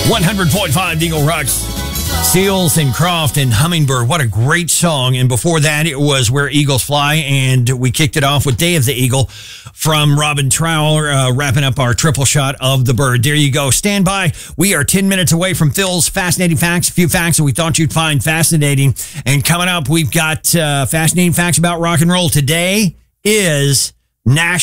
100.5 Eagle Rocks. Seals and Croft and Hummingbird. What a great song. And before that, it was Where Eagles Fly. And we kicked it off with Day of the Eagle from Robin Trower, wrapping up our triple shot of the bird. There you go. Stand by. We are 10 minutes away from Phil's Fascinating Facts. A few facts that we thought you'd find fascinating. And coming up, we've got fascinating facts about rock and roll. Today is National